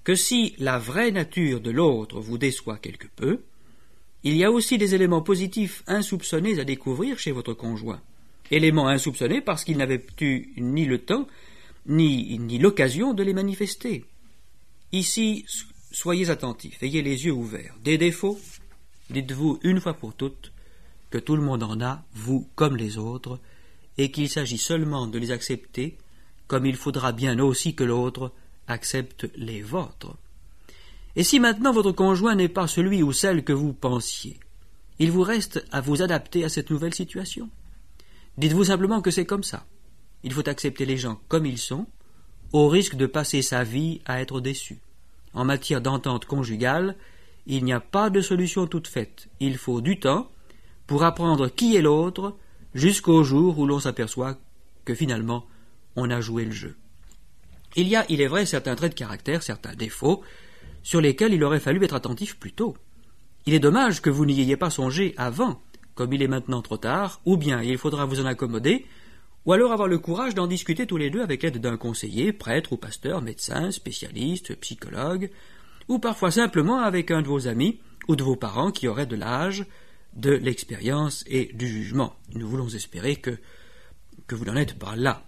que si la vraie nature de l'autre vous déçoit quelque peu, il y a aussi des éléments positifs insoupçonnés à découvrir chez votre conjoint. Éléments insoupçonnés parce qu'il n'avait eu ni le temps, ni l'occasion de les manifester. Ici, soyez attentifs, ayez les yeux ouverts. Des défauts, dites-vous une fois pour toutes que tout le monde en a, vous comme les autres, et qu'il s'agit seulement de les accepter, comme il faudra bien aussi que l'autre accepte les vôtres. Et si maintenant votre conjoint n'est pas celui ou celle que vous pensiez, il vous reste à vous adapter à cette nouvelle situation. Dites-vous simplement que c'est comme ça. Il faut accepter les gens comme ils sont, au risque de passer sa vie à être déçu. En matière d'entente conjugale, il n'y a pas de solution toute faite. Il faut du temps pour apprendre qui est l'autre jusqu'au jour où l'on s'aperçoit que finalement on a joué le jeu. Il y a, il est vrai, certains traits de caractère, certains défauts, sur lesquels il aurait fallu être attentif plus tôt. Il est dommage que vous n'y ayez pas songé avant, comme il est maintenant trop tard, ou bien il faudra vous en accommoder, ou alors avoir le courage d'en discuter tous les deux avec l'aide d'un conseiller, prêtre ou pasteur, médecin, spécialiste, psychologue, ou parfois simplement avec un de vos amis ou de vos parents qui auraient de l'âge, de l'expérience et du jugement. Nous voulons espérer que vous n'en êtes pas là.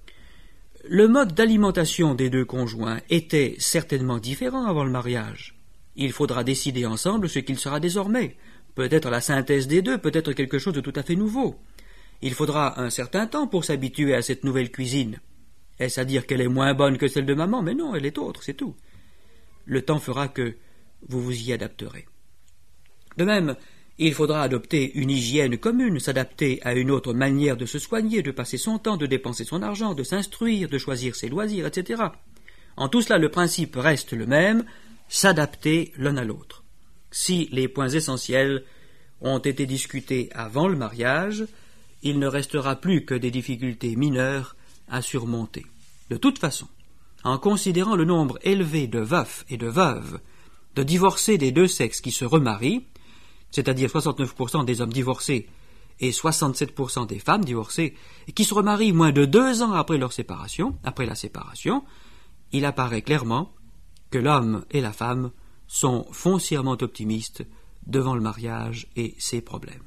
Le mode d'alimentation des deux conjoints était certainement différent avant le mariage. Il faudra décider ensemble ce qu'il sera désormais. Peut-être la synthèse des deux, peut-être quelque chose de tout à fait nouveau. Il faudra un certain temps pour s'habituer à cette nouvelle cuisine. Est-ce à dire qu'elle est moins bonne que celle de maman? Mais non, elle est autre, c'est tout. Le temps fera que vous vous y adapterez. De même, il faudra adopter une hygiène commune, s'adapter à une autre manière de se soigner, de passer son temps, de dépenser son argent, de s'instruire, de choisir ses loisirs, etc. En tout cela, le principe reste le même, s'adapter l'un à l'autre. Si les points essentiels ont été discutés avant le mariage, il ne restera plus que des difficultés mineures à surmonter. De toute façon, en considérant le nombre élevé de veufs et de veuves, de divorcés des deux sexes qui se remarient, c'est-à-dire 69% des hommes divorcés et 67% des femmes divorcées, et qui se remarient moins de 2 ans après la séparation, il apparaît clairement que l'homme et la femme sont foncièrement optimistes devant le mariage et ses problèmes.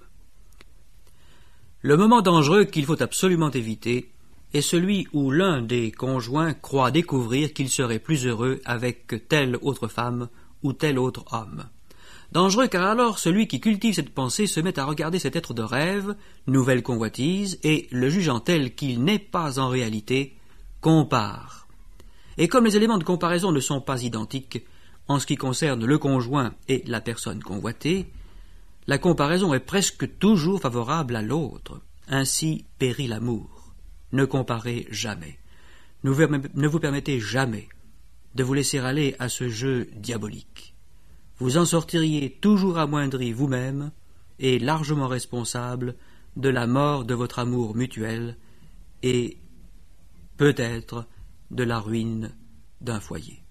Le moment dangereux qu'il faut absolument éviter est celui où l'un des conjoints croit découvrir qu'il serait plus heureux avec telle autre femme ou tel autre homme. Dangereux car alors celui qui cultive cette pensée se met à regarder cet être de rêve, nouvelle convoitise, et, le jugeant tel qu'il n'est pas en réalité, compare. Et comme les éléments de comparaison ne sont pas identiques en ce qui concerne le conjoint et la personne convoitée, la comparaison est presque toujours favorable à l'autre. Ainsi périt l'amour. Ne comparez jamais. Ne vous permettez jamais de vous laisser aller à ce jeu diabolique. Vous en sortiriez toujours amoindri vous-même et largement responsable de la mort de votre amour mutuel et peut-être de la ruine d'un foyer.